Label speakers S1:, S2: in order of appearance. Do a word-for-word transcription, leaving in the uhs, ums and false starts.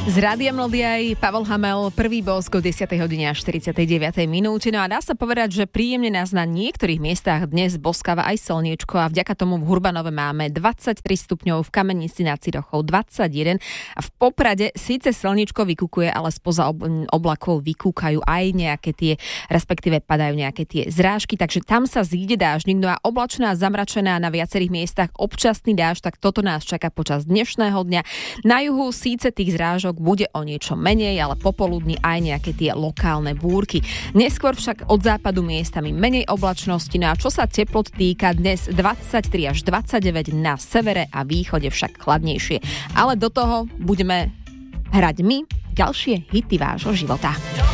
S1: Z Rádia Mlodiaj Pavel Hamel, prvý bosk o desiatej hodine a štyridsiatej deviatej minúte. No a dá sa povedať, že príjemne nás na niektorých miestach dnes boskáva aj slniečko a vďaka tomu v Hurbanove máme dvadsaťtri stupňov, v Kamenici nad Cirochou dvadsaťjeden a v Poprade síce slniečko vykúkuje, ale spoza oblakov vykúkajú aj nejaké tie, respektíve padajú nejaké tie zrážky, takže tam sa zíde dážnik. No a oblačná, zamračená na viacerých miestach občasný dážď, tak toto nás čaká počas dnešného dňa. Na juhu síce tých zrážok bude o niečo menej, ale popoludní aj nejaké tie lokálne búrky. Neskôr však od západu miestami menej oblačnosti, no a čo sa teplot týka, dnes dvadsaťtri až dvadsaťdeväť na severe a východe však chladnejšie. Ale do toho budeme hrať my ďalšie hity vášho života.